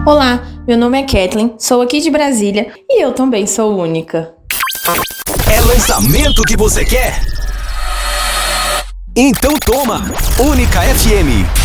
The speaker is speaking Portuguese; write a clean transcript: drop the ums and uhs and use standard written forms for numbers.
Olá, meu nome é Kathleen, sou aqui de Brasília e eu também sou única. É lançamento que você quer? Então toma! Única FM.